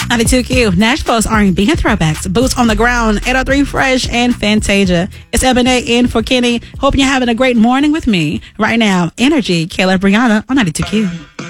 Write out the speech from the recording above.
92Q, Nashville's R&B and throwbacks. Boots on the ground, 803 Fresh and Fantasia. It's Ebony in for Kenny. Hoping you're having a great morning with me. Right now, Energy, Kayla Brianna on 92Q.